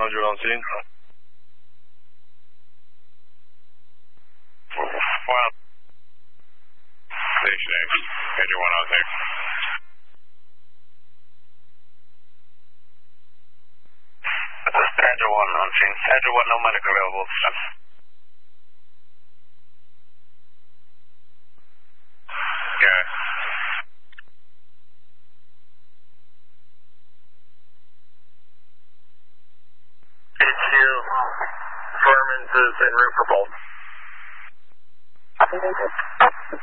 Roger on scene. Well, station 8, Andrew 1 on scene. This is Andrew 1 on scene. Andrew 1, no medic available. Yeah. HQ, Furman's is en route for Bolt.